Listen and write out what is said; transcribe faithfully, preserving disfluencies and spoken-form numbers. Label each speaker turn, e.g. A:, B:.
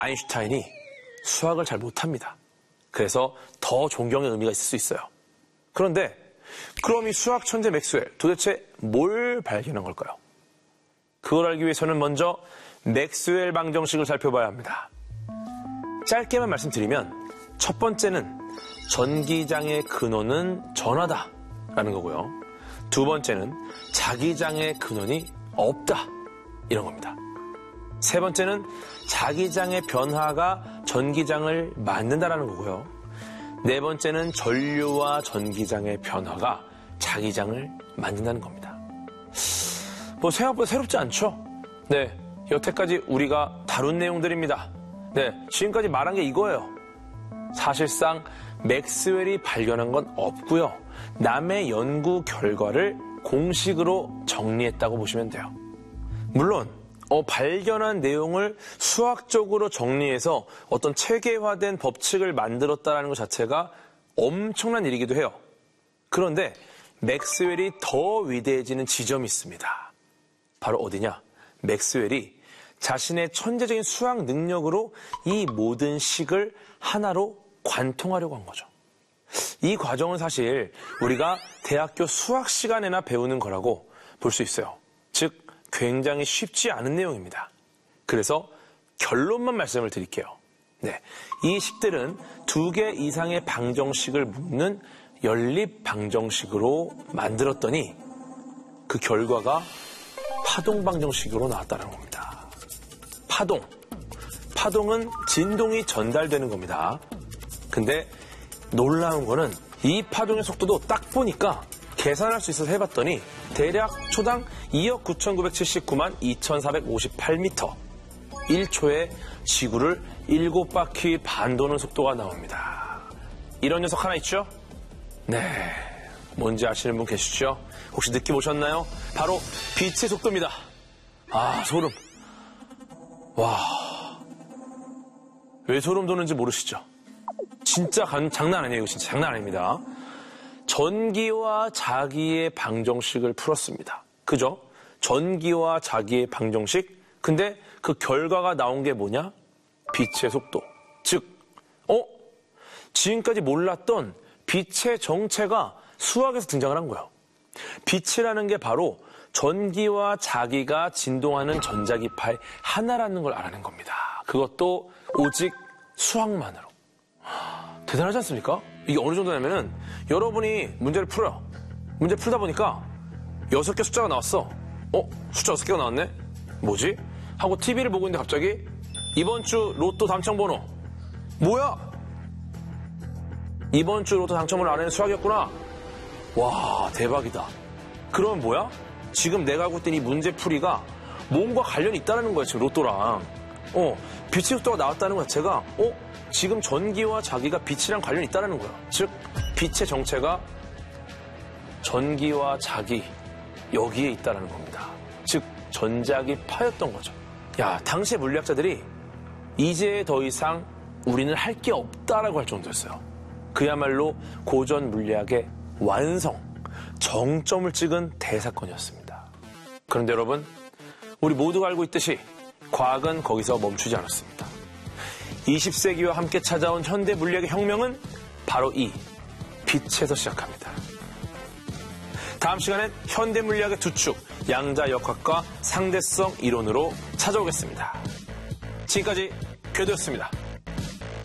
A: 아인슈타인이 수학을 잘 못합니다. 그래서 더 존경의 의미가 있을 수 있어요. 그런데 그럼 이 수학 천재 맥스웰 도대체 뭘 발견한 걸까요? 그걸 알기 위해서는 먼저 맥스웰 방정식을 살펴봐야 합니다. 짧게만 말씀드리면 첫 번째는 전기장의 근원은 전하다라는 거고요. 두 번째는 자기장의 근원이 없다 이런 겁니다. 세 번째는 자기장의 변화가 전기장을 만든다라는 거고요. 네 번째는 전류와 전기장의 변화가 자기장을 만든다는 겁니다. 뭐 생각보다 새롭지 않죠? 네, 여태까지 우리가 다룬 내용들입니다. 네, 지금까지 말한 게 이거예요. 사실상 맥스웰이 발견한 건 없고요. 남의 연구 결과를 공식으로 정리했다고 보시면 돼요. 물론 어, 발견한 내용을 수학적으로 정리해서 어떤 체계화된 법칙을 만들었다는 것 자체가 엄청난 일이기도 해요. 그런데 맥스웰이 더 위대해지는 지점이 있습니다. 바로 어디냐? 맥스웰이 자신의 천재적인 수학 능력으로 이 모든 식을 하나로 관통하려고 한 거죠. 이 과정은 사실 우리가 대학교 수학 시간에나 배우는 거라고 볼 수 있어요. 즉 굉장히 쉽지 않은 내용입니다. 그래서 결론만 말씀을 드릴게요. 네, 이 식들은 두 개 이상의 방정식을 묶는 연립 방정식으로 만들었더니 그 결과가 파동 방정식으로 나왔다는 겁니다. 파동. 파동은 진동이 전달되는 겁니다. 근데 놀라운 거는 이 파동의 속도도 딱 보니까 계산할 수 있어서 해봤더니 대략 초당 이억 구천구백칠십구만 이천사백오십팔 미터. 일 초에 지구를 일곱 바퀴 반 도는 속도가 나옵니다. 이런 녀석 하나 있죠? 네, 뭔지 아시는 분 계시죠? 혹시 느낌 오셨나요? 바로 빛의 속도입니다. 아, 소름. 와, 왜 소름 돋는지 모르시죠? 진짜 간, 장난 아니에요. 진짜 장난 아닙니다. 전기와 자기의 방정식을 풀었습니다. 그죠? 전기와 자기의 방정식. 근데 그 결과가 나온 게 뭐냐? 빛의 속도. 즉, 어? 지금까지 몰랐던 빛의 정체가 수학에서 등장을 한 거예요. 빛이라는 게 바로 전기와 자기가 진동하는 전자기파의 하나라는 걸 알아낸 겁니다. 그것도 오직 수학만으로. 대단하지 않습니까? 이게 어느 정도냐면은 여러분이 문제를 풀어요. 문제 풀다 보니까 여섯 개 숫자가 나왔어. 어? 숫자 여섯 개가 나왔네? 뭐지? 하고 티비를 보고 있는데 갑자기 이번 주 로또 당첨번호. 뭐야? 이번 주 로또 당첨번호 안에는 수학이었구나. 와, 대박이다. 그러면 뭐야? 지금 내가 알고 있던 이 문제풀이가 뭔가 관련이 있다는 거야, 지금 로또랑. 어, 빛의 속도가 나왔다는 것 자체가, 어? 지금 전기와 자기가 빛이랑 관련이 있다는 거야. 즉, 빛의 정체가 전기와 자기, 여기에 있다는 겁니다. 즉, 전자기파였던 거죠. 야, 당시의 물리학자들이 이제 더 이상 우리는 할 게 없다라고 할 정도였어요. 그야말로 고전 물리학의 완성, 정점을 찍은 대사건이었습니다. 그런데 여러분, 우리 모두가 알고 있듯이 과학은 거기서 멈추지 않았습니다. 이십 세기와 함께 찾아온 현대 물리학의 혁명은 바로 이 빛에서 시작합니다. 다음 시간엔 현대 물리학의 두 축, 양자역학과 상대성 이론으로 찾아오겠습니다. 지금까지 궤도였습니다.